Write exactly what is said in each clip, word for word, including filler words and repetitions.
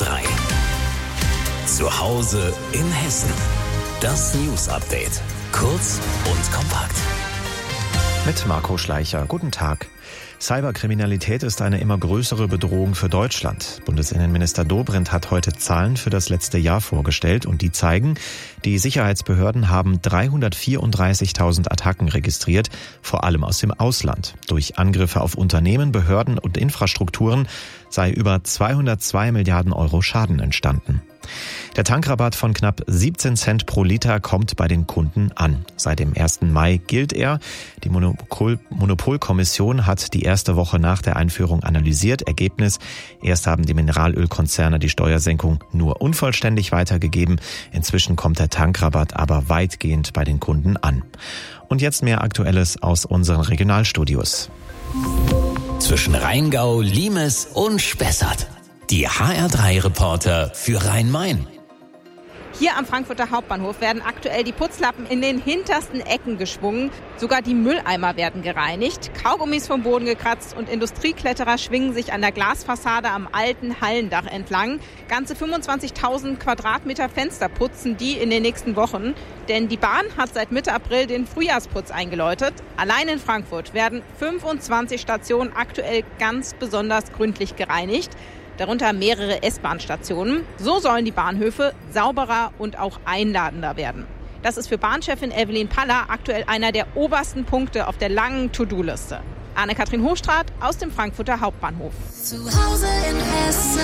drei. Zu Hause in Hessen. Das News Update. Kurz und kompakt. Mit Marco Schleicher. Guten Tag. Cyberkriminalität ist eine immer größere Bedrohung für Deutschland. Bundesinnenminister Dobrindt hat heute Zahlen für das letzte Jahr vorgestellt und die zeigen, die Sicherheitsbehörden haben dreihundertvierunddreißigtausend Attacken registriert, vor allem aus dem Ausland. Durch Angriffe auf Unternehmen, Behörden und Infrastrukturen sei über zweihundertzwei Milliarden Euro Schaden entstanden. Der Tankrabatt von knapp siebzehn Cent pro Liter kommt bei den Kunden an. Seit dem ersten Mai gilt er. Die Monopol- Monopolkommission hat die erste Woche nach der Einführung analysiert. Ergebnis: Erst haben die Mineralölkonzerne die Steuersenkung nur unvollständig weitergegeben. Inzwischen kommt der Tankrabatt aber weitgehend bei den Kunden an. Und jetzt mehr Aktuelles aus unseren Regionalstudios. Zwischen Rheingau, Limes und Spessart. Die H R drei Reporter für Rhein-Main. Hier am Frankfurter Hauptbahnhof werden aktuell die Putzlappen in den hintersten Ecken geschwungen. Sogar die Mülleimer werden gereinigt, Kaugummis vom Boden gekratzt und Industriekletterer schwingen sich an der Glasfassade am alten Hallendach entlang. Ganze fünfundzwanzigtausend Quadratmeter Fenster putzen die in den nächsten Wochen. Denn die Bahn hat seit Mitte April den Frühjahrsputz eingeläutet. Allein in Frankfurt werden fünfundzwanzig Stationen aktuell ganz besonders gründlich gereinigt. Darunter mehrere S-Bahn-Stationen. So sollen die Bahnhöfe sauberer und auch einladender werden. Das ist für Bahnchefin Evelyn Paller aktuell einer der obersten Punkte auf der langen To-Do-Liste. Anne-Kathrin Hochstraat aus dem Frankfurter Hauptbahnhof. Zu Hause in Hessen.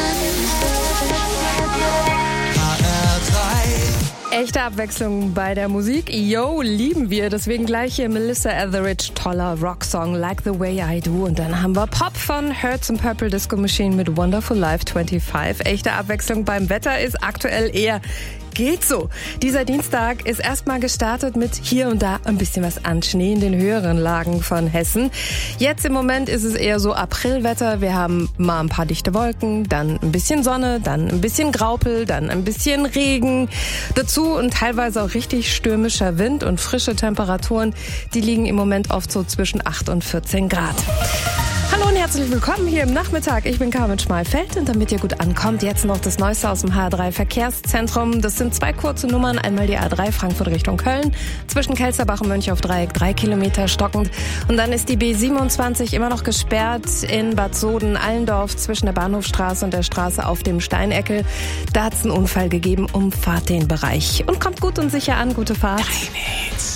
H R drei. Echte Abwechslung bei der Musik. Yo, lieben wir. Deswegen gleich hier Melissa Etheridge, toller Rocksong Like the Way I Do. Und dann haben wir Pop von Hertz and Purple Disco Machine mit Wonderful Life fünfundzwanzig. Echte Abwechslung beim Wetter ist aktuell eher geht so. Dieser Dienstag ist erstmal gestartet mit hier und da ein bisschen was an Schnee in den höheren Lagen von Hessen. Jetzt im Moment ist es eher so Aprilwetter. Wir haben mal ein paar dichte Wolken, dann ein bisschen Sonne, dann ein bisschen Graupel, dann ein bisschen Regen. Dazu und teilweise auch richtig stürmischer Wind und frische Temperaturen. Die liegen im Moment oft so zwischen acht und vierzehn Grad. Hallo und herzlich willkommen hier im Nachmittag. Ich bin Carmen Schmalfeld und damit ihr gut ankommt, jetzt noch das Neueste aus dem H R drei Verkehrszentrum. Das sind zwei kurze Nummern. Einmal die A drei Frankfurt Richtung Köln, zwischen Kelsterbach und Mönchaufdreieck, drei Kilometer stockend. Und dann ist die B siebenundzwanzig immer noch gesperrt in Bad Soden-Allendorf zwischen der Bahnhofstraße und der Straße auf dem Steineckel. Da hat es einen Unfall gegeben, umfahrt den Bereich. Und kommt gut und sicher an, gute Fahrt. Deine Hits.